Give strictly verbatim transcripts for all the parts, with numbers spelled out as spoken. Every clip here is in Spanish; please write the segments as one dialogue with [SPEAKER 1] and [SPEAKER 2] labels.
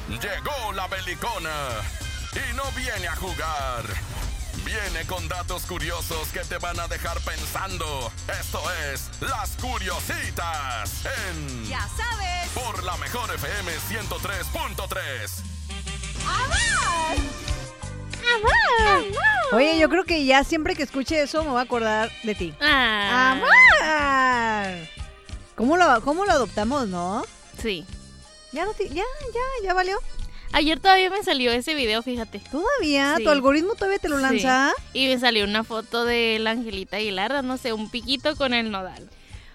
[SPEAKER 1] Llegó la belicona y no viene a jugar. Viene con datos curiosos que te van a dejar pensando. Esto es Las Curiositas en...
[SPEAKER 2] ¡Ya sabes!
[SPEAKER 1] Por la mejor F M ciento tres punto tres.
[SPEAKER 2] ¡Amor!
[SPEAKER 3] ¡Amor! Oye, yo creo que ya siempre que escuche eso me voy a acordar de ti.
[SPEAKER 4] Ah.
[SPEAKER 3] ¡Amor! ¿Cómo lo, cómo lo adoptamos, no?
[SPEAKER 4] Sí.
[SPEAKER 3] Ya, no te- ya, ya, ya valió.
[SPEAKER 4] Ayer todavía me salió ese video, fíjate.
[SPEAKER 3] ¿Todavía?
[SPEAKER 4] Sí.
[SPEAKER 3] ¿Tu algoritmo todavía te lo lanza?
[SPEAKER 4] Sí. Y me salió una foto de la Angelita Aguilar, no sé, un piquito con el nodal.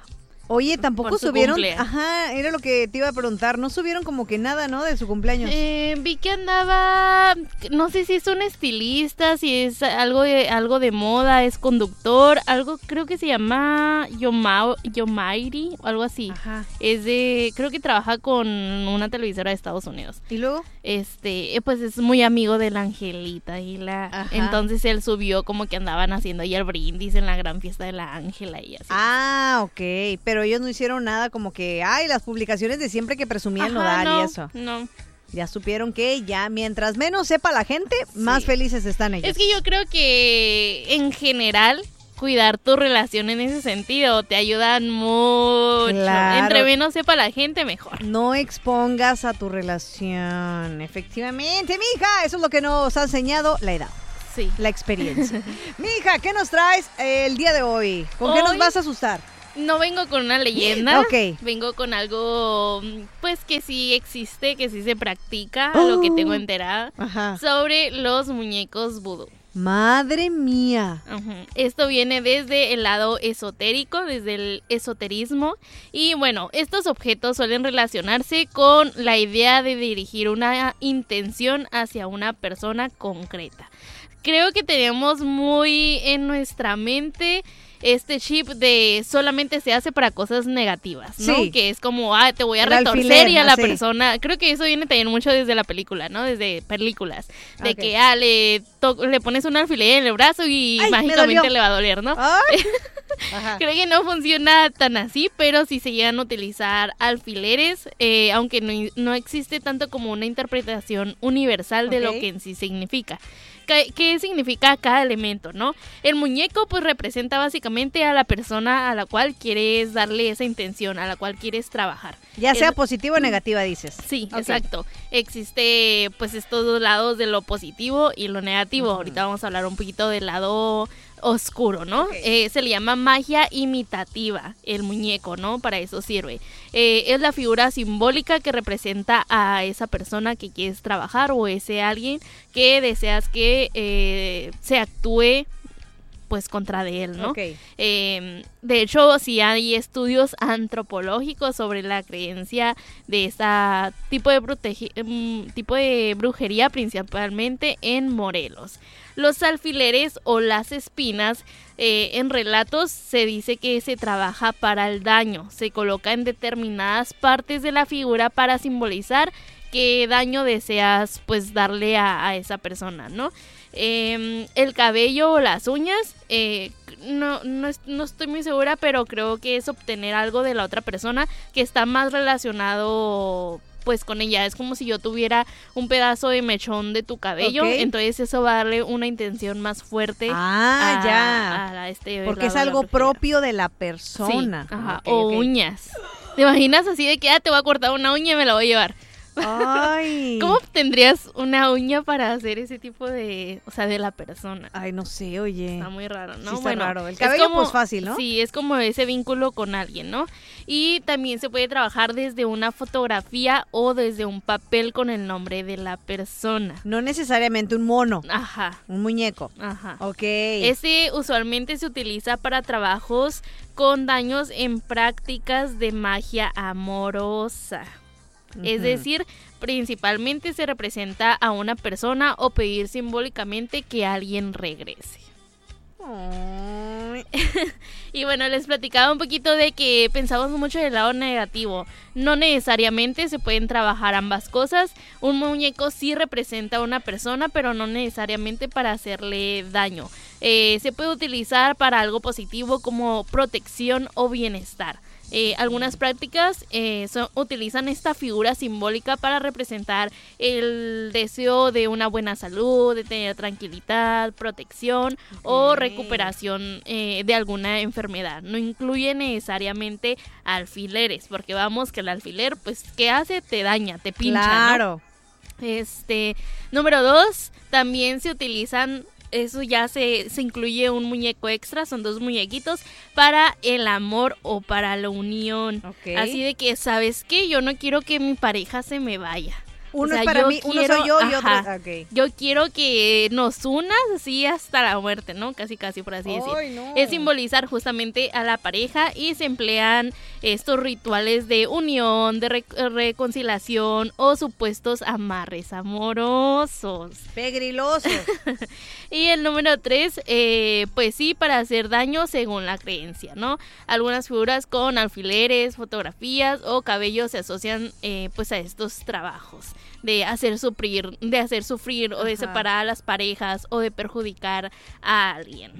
[SPEAKER 3] Oye, tampoco
[SPEAKER 4] Por su
[SPEAKER 3] subieron...
[SPEAKER 4] cumple.
[SPEAKER 3] Ajá, era lo que te iba a preguntar. No subieron como que nada, ¿no? De su cumpleaños.
[SPEAKER 4] Eh, vi que andaba, no sé si es un estilista, si es algo de algo de moda, es conductor, algo creo que se llama Yoma, Yomairi o algo así.
[SPEAKER 3] Ajá.
[SPEAKER 4] Es de, creo que trabaja con una televisora de Estados Unidos.
[SPEAKER 3] ¿Y luego?
[SPEAKER 4] Este, eh, pues es muy amigo de la Angelita y la,
[SPEAKER 3] Ajá.
[SPEAKER 4] entonces él subió como que andaban haciendo ahí el brindis en la gran fiesta de la Ángela y así.
[SPEAKER 3] Ah, ok. Pero ellos no hicieron nada como que, ay, las publicaciones de siempre que presumían
[SPEAKER 4] Ajá,
[SPEAKER 3] nodal
[SPEAKER 4] no,
[SPEAKER 3] y eso.
[SPEAKER 4] No.
[SPEAKER 3] Ya supieron que ya mientras menos sepa la gente, más
[SPEAKER 4] Sí.
[SPEAKER 3] felices están ellos.
[SPEAKER 4] Es que yo creo que en general cuidar tu relación en ese sentido te ayudan mucho.
[SPEAKER 3] Claro.
[SPEAKER 4] Entre menos sepa la gente, mejor.
[SPEAKER 3] No expongas a tu relación. Efectivamente, mija, eso es lo que nos ha enseñado la edad,
[SPEAKER 4] Sí.
[SPEAKER 3] la experiencia. Mija, ¿qué nos traes el día de hoy? ¿Con qué nos
[SPEAKER 4] Hoy-
[SPEAKER 3] vas a asustar?
[SPEAKER 4] No vengo con una leyenda.
[SPEAKER 3] Ok.
[SPEAKER 4] Vengo con algo, pues que sí existe, que sí se practica, a lo que tengo enterada,
[SPEAKER 3] Ajá.
[SPEAKER 4] sobre los muñecos vudú.
[SPEAKER 3] Madre mía.
[SPEAKER 4] Ujú. Esto viene desde el lado esotérico, desde el esoterismo. Y bueno, estos objetos suelen relacionarse con la idea de dirigir una intención hacia una persona concreta. Creo que tenemos muy en nuestra mente este chip de solamente se hace para cosas negativas, ¿no?
[SPEAKER 3] Sí.
[SPEAKER 4] Que es como, ah, te voy a
[SPEAKER 3] El
[SPEAKER 4] retorcer
[SPEAKER 3] alfiler,
[SPEAKER 4] y a la
[SPEAKER 3] así.
[SPEAKER 4] persona. Creo que eso viene también mucho desde la película, ¿no? Desde películas. De
[SPEAKER 3] Ok.
[SPEAKER 4] que, ah, le, to- le pones un alfiler en el brazo y
[SPEAKER 3] Ay, me
[SPEAKER 4] mágicamente
[SPEAKER 3] dolió.
[SPEAKER 4] le va a doler, ¿no?
[SPEAKER 3] Ay. Ajá.
[SPEAKER 4] Creo que no funciona tan así, pero sí se llegan a utilizar alfileres, eh, aunque no, no existe tanto como una interpretación universal de lo
[SPEAKER 3] Ok.
[SPEAKER 4] que en sí significa. ¿Qué, qué significa cada elemento, no? El muñeco pues representa básicamente a la persona a la cual quieres darle esa intención, a la cual quieres trabajar.
[SPEAKER 3] Ya sea
[SPEAKER 4] Es-
[SPEAKER 3] positiva o negativa, dices.
[SPEAKER 4] Sí,
[SPEAKER 3] Ok.
[SPEAKER 4] exacto. Existe pues estos dos lados de lo positivo y lo negativo.
[SPEAKER 3] Ujú.
[SPEAKER 4] Ahorita vamos a hablar un poquito del lado oscuro, ¿no?
[SPEAKER 3] Ok.
[SPEAKER 4] Eh, se le llama magia imitativa, el muñeco, ¿no? Para eso sirve. Eh, es la figura simbólica que representa a esa persona que quieres trabajar o ese alguien que deseas que eh, se actúe pues contra de él, ¿no?
[SPEAKER 3] Ok.
[SPEAKER 4] Eh, de hecho, sí hay estudios antropológicos sobre la creencia de este tipo de, protegi- mm, tipo de brujería, principalmente en Morelos. Los alfileres o las espinas, eh, en relatos se dice que se trabaja para el daño. Se coloca en determinadas partes de la figura para simbolizar qué daño deseas pues darle a, a esa persona, ¿no? Eh, el cabello o las uñas, eh, no, no, es- no estoy muy segura, pero creo que es obtener algo de la otra persona que está más relacionado pues con ella. Es como si yo tuviera un pedazo de mechón de tu cabello,
[SPEAKER 3] Ok.
[SPEAKER 4] entonces eso va a darle una intención más fuerte.
[SPEAKER 3] Ah,
[SPEAKER 4] a-
[SPEAKER 3] ya.
[SPEAKER 4] a este
[SPEAKER 3] Porque es
[SPEAKER 4] lado de la
[SPEAKER 3] algo
[SPEAKER 4] brujería.
[SPEAKER 3] propio de la
[SPEAKER 4] Sí,
[SPEAKER 3] persona.
[SPEAKER 4] ajá,
[SPEAKER 3] Ok,
[SPEAKER 4] o
[SPEAKER 3] ok.
[SPEAKER 4] uñas. ¿Te imaginas así de que ah, te voy a cortar una uña y me la voy a llevar?
[SPEAKER 3] Ay.
[SPEAKER 4] ¿Cómo obtendrías una uña para hacer ese tipo de, o sea, de la persona?
[SPEAKER 3] Ay, no sé, oye.
[SPEAKER 4] Está muy raro, ¿no?
[SPEAKER 3] Sí está
[SPEAKER 4] bueno,
[SPEAKER 3] raro. El
[SPEAKER 4] es
[SPEAKER 3] cabello,
[SPEAKER 4] como-
[SPEAKER 3] pues, fácil, ¿no?
[SPEAKER 4] Sí, es como ese vínculo con alguien, ¿no? Y también se puede trabajar desde una fotografía o desde un papel con el nombre de la persona.
[SPEAKER 3] No necesariamente un mono,
[SPEAKER 4] Ajá,
[SPEAKER 3] un muñeco.
[SPEAKER 4] ajá.
[SPEAKER 3] Ok.
[SPEAKER 4] Este usualmente se utiliza para trabajos con daños en prácticas de magia amorosa. Es
[SPEAKER 3] Ujú.
[SPEAKER 4] decir, principalmente se representa a una persona o pedir simbólicamente que alguien regrese.
[SPEAKER 3] Ay.
[SPEAKER 4] Y bueno, les platicaba un poquito de que pensamos mucho del lado negativo. No necesariamente se pueden trabajar ambas cosas. Un muñeco sí representa a una persona, pero no necesariamente para hacerle daño. Eh, se puede utilizar para algo positivo como protección o bienestar. Eh, algunas prácticas eh, son, utilizan esta figura simbólica para representar el deseo de una buena salud, de tener tranquilidad, protección okay. o recuperación eh, de alguna enfermedad. No incluye necesariamente alfileres, porque vamos que el alfiler, pues, ¿qué hace? Te daña, te pincha,
[SPEAKER 3] claro.
[SPEAKER 4] ¿no? Este, número dos, también se utilizan... Eso ya se, se incluye un muñeco extra, son dos muñequitos para el amor o para la unión. Okay. Así de que, ¿sabes qué? Yo no quiero que mi pareja se me vaya.
[SPEAKER 3] Uno
[SPEAKER 4] o sea,
[SPEAKER 3] es para mí,
[SPEAKER 4] quiero,
[SPEAKER 3] uno soy yo y
[SPEAKER 4] ajá,
[SPEAKER 3] otro... Okay.
[SPEAKER 4] Yo quiero que nos unas así hasta la muerte, ¿no? Casi, casi, por así decir.
[SPEAKER 3] Ay, no.
[SPEAKER 4] Es simbolizar justamente a la pareja y se emplean estos rituales de unión, de re- reconciliación o supuestos amarres amorosos.
[SPEAKER 3] Pegrilosos.
[SPEAKER 4] Y el número tres, eh, pues sí, para hacer daño según la creencia, ¿no? Algunas figuras con alfileres, fotografías o cabellos se asocian eh, pues a estos trabajos de hacer sufrir, de hacer sufrir o de
[SPEAKER 3] Ajá.
[SPEAKER 4] separar a las parejas o de perjudicar a alguien.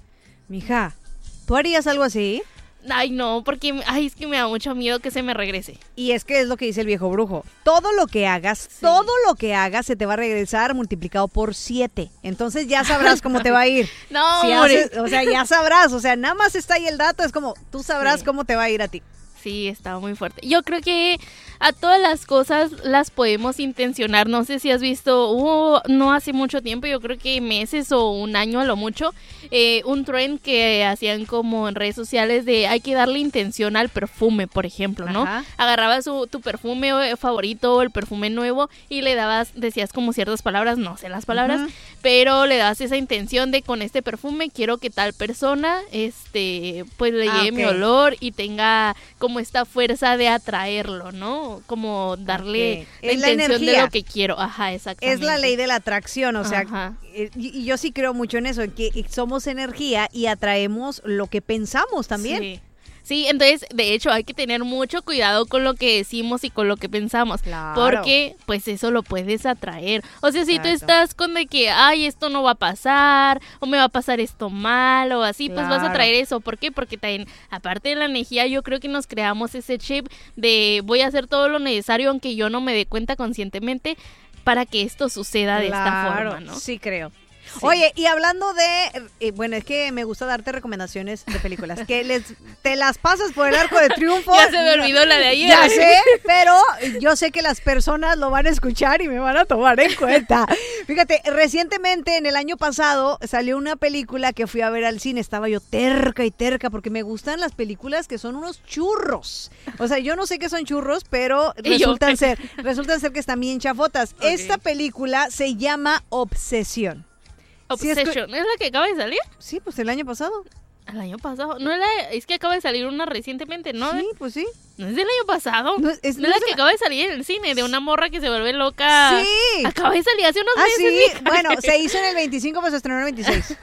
[SPEAKER 3] Mija, ¿tú harías algo así?
[SPEAKER 4] Ay, no, porque ay, es que me da mucho miedo que se me regrese.
[SPEAKER 3] Y es que es lo que dice el viejo brujo. Todo lo que hagas, sí. todo lo que hagas se te va a regresar multiplicado por siete. Entonces ya sabrás cómo te va a ir.
[SPEAKER 4] No,
[SPEAKER 3] si haces, o sea, ya sabrás. O sea, nada más está ahí el dato. Es como, tú sabrás sí. cómo te va a ir a ti.
[SPEAKER 4] Sí, estaba muy fuerte. Yo creo que a todas las cosas las podemos intencionar. No sé si has visto, hubo no hace mucho tiempo, yo creo que meses o un año a lo mucho, eh, un trend que hacían como en redes sociales de hay que darle intención al perfume, por ejemplo, ¿no? Ajá. Agarrabas su, tu perfume favorito o el perfume nuevo y le dabas, decías como ciertas palabras, no sé las palabras, uh-huh. pero le dabas esa intención de con este perfume quiero que tal persona, este, pues le llegue ah, okay. mi olor y tenga como esta fuerza de atraerlo, ¿no? Como darle okay. la
[SPEAKER 3] es
[SPEAKER 4] intención
[SPEAKER 3] la
[SPEAKER 4] de lo que quiero. Ajá, exactamente.
[SPEAKER 3] Es la ley de la atracción, o sea,
[SPEAKER 4] Ajá.
[SPEAKER 3] y, y yo sí creo mucho en eso, en que somos energía y atraemos lo que pensamos también.
[SPEAKER 4] Sí. Sí, entonces, de hecho, hay que tener mucho cuidado con lo que decimos y con lo que pensamos,
[SPEAKER 3] claro.
[SPEAKER 4] porque, pues, eso lo puedes atraer. O sea, si Exacto. tú estás con de que, ay, esto no va a pasar, o me va a pasar esto mal, o así, claro. pues vas a atraer eso. ¿Por qué? Porque también, aparte de la energía, yo creo que nos creamos ese chip de voy a hacer todo lo necesario, aunque yo no me dé cuenta conscientemente, para que esto suceda de
[SPEAKER 3] claro.
[SPEAKER 4] esta forma, ¿no?
[SPEAKER 3] Sí, creo. Sí. Oye, y hablando de, eh, bueno, es que me gusta darte recomendaciones de películas, que les te las pasas por el arco de triunfo.
[SPEAKER 4] Ya se me olvidó la de ayer.
[SPEAKER 3] Ya sé, pero yo sé que las personas lo van a escuchar y me van a tomar en cuenta. Fíjate, recientemente, en el año pasado, salió una película que fui a ver al cine. Estaba yo terca y terca porque me gustan las películas que son unos churros. O sea, yo no sé qué son churros, pero resultan ser, resultan ser que están bien chafotas. Okay. Esta película se llama Obsesión.
[SPEAKER 4] Obsession, ¿Sí es, ¿es la que acaba de salir?
[SPEAKER 3] Sí, pues el año pasado.
[SPEAKER 4] El año pasado. No es, la, es que acaba de salir una recientemente, ¿no?
[SPEAKER 3] Sí, pues sí.
[SPEAKER 4] ¿No es del año pasado?
[SPEAKER 3] No, es,
[SPEAKER 4] no, no es la que una... acaba de salir en el cine, de una morra que se vuelve loca.
[SPEAKER 3] Sí.
[SPEAKER 4] Acaba de salir hace unos
[SPEAKER 3] ah,
[SPEAKER 4] meses.
[SPEAKER 3] Sí, bueno, se hizo en el veinticinco, pero se estrenó en el veintiséis.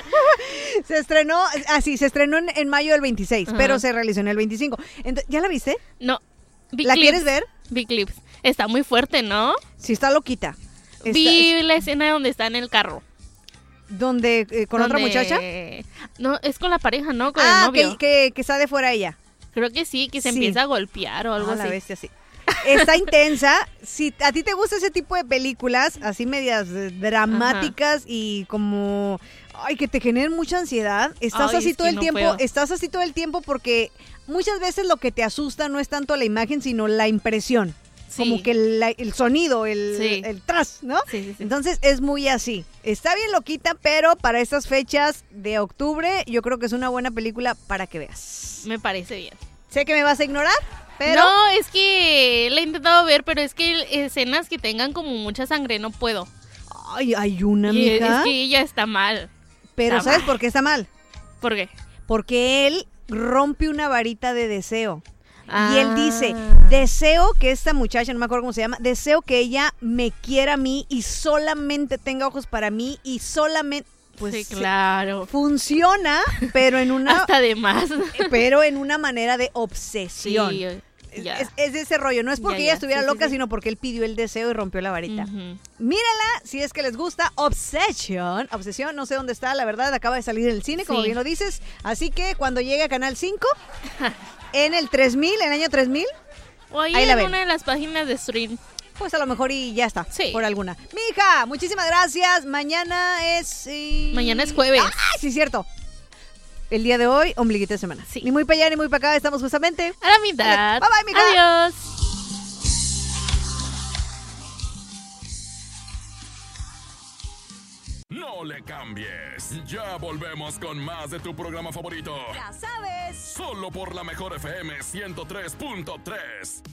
[SPEAKER 3] se estrenó, ah, sí, se estrenó en, en mayo del veintiséis, uh-huh. pero se realizó en el veinticinco. Entonces, ¿ya la viste?
[SPEAKER 4] No.
[SPEAKER 3] Big ¿La clips. Quieres ver?
[SPEAKER 4] Big Clips. Está muy fuerte, ¿no?
[SPEAKER 3] Sí, está loquita. Está,
[SPEAKER 4] Vi
[SPEAKER 3] es...
[SPEAKER 4] la escena donde está en el carro.
[SPEAKER 3] ¿Donde? Eh, ¿Con
[SPEAKER 4] ¿Dónde?
[SPEAKER 3] Otra muchacha?
[SPEAKER 4] No, es con la pareja, ¿no? Con
[SPEAKER 3] ah,
[SPEAKER 4] el novio.
[SPEAKER 3] que, que, que sale fuera ella.
[SPEAKER 4] Creo que sí, que se
[SPEAKER 3] sí.
[SPEAKER 4] empieza a golpear o algo
[SPEAKER 3] ah,
[SPEAKER 4] así.
[SPEAKER 3] La bestia, sí. Está intensa. Si a ti te gusta ese tipo de películas, así medias dramáticas Ajá. y como... Ay, que te generen mucha ansiedad. Estás
[SPEAKER 4] Ay,
[SPEAKER 3] así
[SPEAKER 4] es
[SPEAKER 3] todo
[SPEAKER 4] que
[SPEAKER 3] el
[SPEAKER 4] no
[SPEAKER 3] tiempo.
[SPEAKER 4] puedo.
[SPEAKER 3] Estás así todo el tiempo porque muchas veces lo que te asusta no es tanto la imagen, sino la impresión. Sí. Como que el, el sonido, el, sí. el tras, ¿no?
[SPEAKER 4] Sí, sí, sí.
[SPEAKER 3] Entonces es muy así. Está bien loquita, pero para estas fechas de octubre yo creo que es una buena película para que veas.
[SPEAKER 4] Me parece bien.
[SPEAKER 3] Sé que me vas a ignorar, pero...
[SPEAKER 4] No, es que la he intentado ver, pero es que escenas que tengan como mucha sangre no puedo.
[SPEAKER 3] Ay, hay una,
[SPEAKER 4] y
[SPEAKER 3] mija.
[SPEAKER 4] Es que ella está mal.
[SPEAKER 3] Pero
[SPEAKER 4] está
[SPEAKER 3] ¿sabes
[SPEAKER 4] mal.
[SPEAKER 3] por qué está mal?
[SPEAKER 4] ¿Por qué?
[SPEAKER 3] Porque él rompe una varita de deseo.
[SPEAKER 4] Ah.
[SPEAKER 3] Y él dice, deseo que esta muchacha, no me acuerdo cómo se llama, deseo que ella me quiera a mí y solamente tenga ojos para mí y solamente... Pues
[SPEAKER 4] sí, claro.
[SPEAKER 3] Funciona, pero en una...
[SPEAKER 4] Hasta de más.
[SPEAKER 3] Pero en una manera de obsesión.
[SPEAKER 4] Sí, ya.
[SPEAKER 3] Es, es de ese rollo, no es porque
[SPEAKER 4] ya, ya.
[SPEAKER 3] ella estuviera
[SPEAKER 4] sí,
[SPEAKER 3] loca,
[SPEAKER 4] sí, sí.
[SPEAKER 3] sino porque él pidió el deseo y rompió la varita.
[SPEAKER 4] Uh-huh.
[SPEAKER 3] Mírala, si es que les gusta, Obsession. Obsesión, no sé dónde está, la verdad, acaba de salir en el cine, como
[SPEAKER 4] sí.
[SPEAKER 3] bien lo dices. Así que cuando llegue a Canal cinco, en el tres mil, en el año tres mil.
[SPEAKER 4] O ahí,
[SPEAKER 3] Ahí la
[SPEAKER 4] en
[SPEAKER 3] ven.
[SPEAKER 4] una de las páginas de stream.
[SPEAKER 3] Pues a lo mejor y ya está,
[SPEAKER 4] Sí.
[SPEAKER 3] por alguna. Mija, muchísimas gracias. Mañana es... eh,
[SPEAKER 4] Mañana es jueves.
[SPEAKER 3] ¡Ah, sí, cierto! El día de hoy, ombliguito de semana.
[SPEAKER 4] Sí.
[SPEAKER 3] Ni muy para allá ni muy para acá, estamos justamente...
[SPEAKER 4] A la mitad.
[SPEAKER 3] Bye, bye, mija.
[SPEAKER 4] Adiós.
[SPEAKER 1] No le cambies. Ya volvemos con más de tu programa favorito.
[SPEAKER 3] Ya sabes.
[SPEAKER 1] Solo por la mejor F M ciento tres punto tres.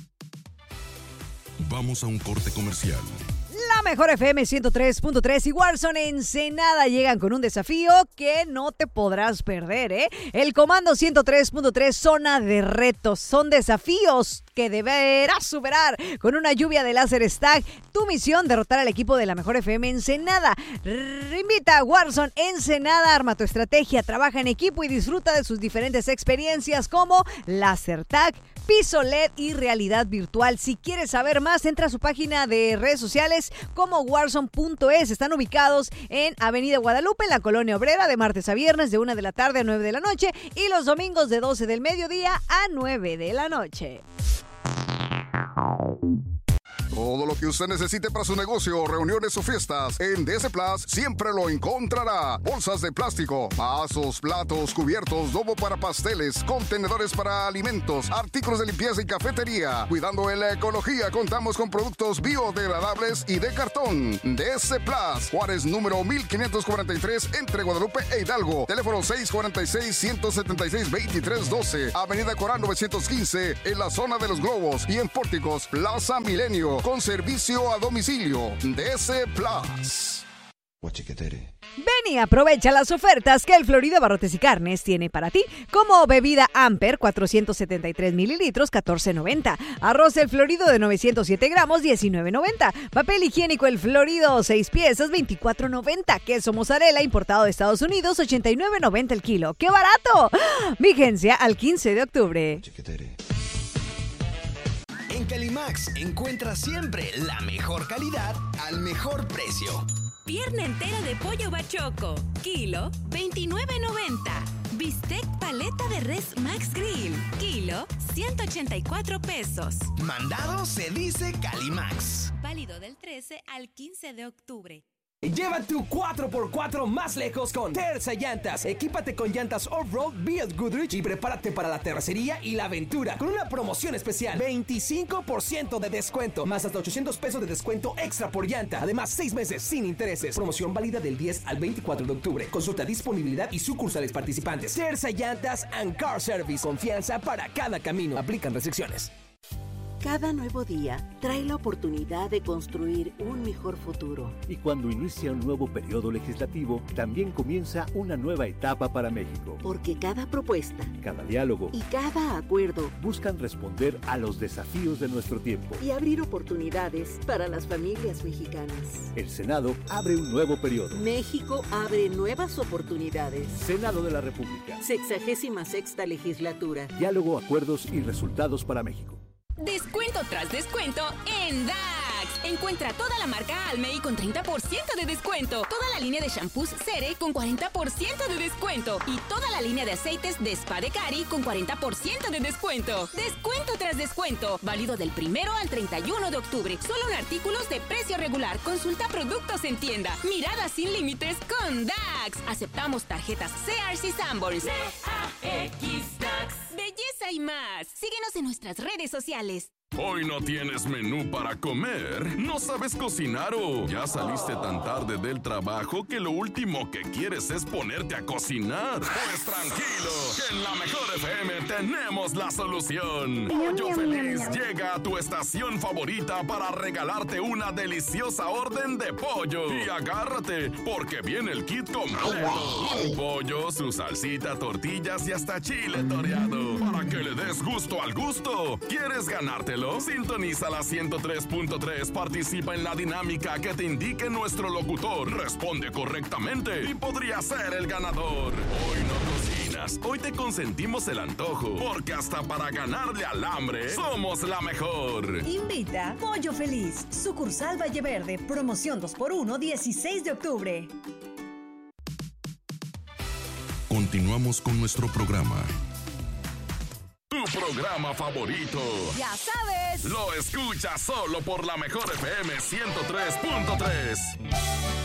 [SPEAKER 1] Vamos a un corte comercial.
[SPEAKER 3] La mejor F M ciento tres punto tres y Warzone Ensenada llegan con un desafío que no te podrás perder, ¿eh? El Comando ciento tres punto tres, zona de retos. Son desafíos que deberás superar con una lluvia de láser Stag. Tu misión, derrotar al equipo de la mejor F M Ensenada. Invita a Warzone Ensenada, arma tu estrategia, trabaja en equipo y disfruta de sus diferentes experiencias como láser tag, piso L E D y realidad virtual. Si quieres saber más, entra a su página de redes sociales como warzone punto es. Están ubicados en Avenida Guadalupe, en la Colonia Obrera, de martes a viernes de una de la tarde a nueve de la noche y los domingos de doce del mediodía a nueve de la noche.
[SPEAKER 5] Todo lo que usted necesite para su negocio, reuniones o fiestas, en D S Plus siempre lo encontrará. Bolsas de plástico, vasos, platos, cubiertos, domo para pasteles, contenedores para alimentos, artículos de limpieza y cafetería. Cuidando en la ecología, contamos con productos biodegradables y de cartón. D S Plus, Juárez número mil quinientos cuarenta y tres, entre Guadalupe e Hidalgo. Teléfono seis cuatro seis, uno siete seis, dos tres uno dos. Avenida Corán novecientos quince, en la zona de los Globos. Y en Pórticos, Plaza Milenio, con servicio a domicilio. D S Plus.
[SPEAKER 3] Ven y aprovecha las ofertas que el Florida Barrotes y Carnes tiene para ti, como bebida Amper cuatrocientos setenta y tres mililitros, catorce noventa. Arroz El Florido de novecientos siete gramos, diecinueve noventa. Papel higiénico El Florido, seis piezas, veinticuatro noventa. Queso mozzarella importado de Estados Unidos, ochenta y nueve noventa el kilo. ¡Qué barato! Vigencia al quince de octubre.
[SPEAKER 6] En Calimax encuentras siempre la mejor calidad al mejor precio.
[SPEAKER 7] Pierna entera de pollo bachoco, kilo, veintinueve noventa. Bistec paleta de res Max Grill, kilo, ciento ochenta y cuatro pesos.
[SPEAKER 6] Mandado se dice Calimax.
[SPEAKER 7] Válido del trece al quince de octubre.
[SPEAKER 8] Lleva tu cuatro por cuatro más lejos con Terza Llantas. Equípate con llantas off-road Built Goodrich y prepárate para la terracería y la aventura con una promoción especial. veinticinco por ciento de descuento, más hasta ochocientos pesos de descuento extra por llanta. Además, seis meses sin intereses. Promoción válida del diez al veinticuatro de octubre. Consulta disponibilidad y sucursales participantes. Terza Llantas and Car Service. Confianza para cada camino. Aplican restricciones.
[SPEAKER 9] Cada nuevo día trae la oportunidad de construir un mejor futuro.
[SPEAKER 10] Y cuando inicia un nuevo periodo legislativo, también comienza una nueva etapa para México.
[SPEAKER 9] Porque cada propuesta,
[SPEAKER 10] cada diálogo
[SPEAKER 9] y cada acuerdo
[SPEAKER 10] buscan responder a los desafíos de nuestro tiempo
[SPEAKER 9] y abrir oportunidades para las familias mexicanas.
[SPEAKER 10] El Senado abre un nuevo periodo.
[SPEAKER 9] México abre nuevas oportunidades.
[SPEAKER 10] Senado de la República.
[SPEAKER 9] Sexagésima sexta legislatura.
[SPEAKER 10] Diálogo, acuerdos y resultados para México.
[SPEAKER 7] Descuento tras descuento en D A X. Encuentra toda la marca Almey con treinta por ciento de descuento. Toda la línea de shampoos Cere con cuarenta por ciento de descuento. Y toda la línea de aceites de Spa de Cari con cuarenta por ciento de descuento. Descuento tras descuento. Válido del primero al treinta y uno de octubre. Solo en artículos de precio regular. Consulta productos en tienda. Mirada sin límites con D A X. Aceptamos tarjetas C R C Sanborns. D A X D A X. Belleza y más. Síguenos en nuestras redes sociales.
[SPEAKER 1] Hoy no tienes menú para comer, no sabes cocinar o ya saliste tan tarde del trabajo que lo último que quieres es ponerte a cocinar. Pues tranquilo, que en la mejor F M tenemos la solución. Pollo Feliz llega a tu estación favorita para regalarte una deliciosa orden de pollo. Y agárrate, porque viene el kit completo. Un pollo, su salsita, tortillas y hasta chile toreado. Para que le des gusto al gusto. ¿Quieres ganártelo? Sintoniza la ciento tres punto tres, participa en la dinámica que te indique nuestro locutor, responde correctamente y podría ser el ganador. Hoy no cocinas, hoy te consentimos el antojo, porque hasta para ganarle al hambre, somos la mejor.
[SPEAKER 11] Invita Pollo Feliz, sucursal Valle Verde, promoción dos por uno, dieciséis de octubre.
[SPEAKER 1] Continuamos con nuestro programa. Tu programa favorito.
[SPEAKER 2] Ya sabes.
[SPEAKER 1] Lo escuchas solo por la mejor F M ciento tres punto tres.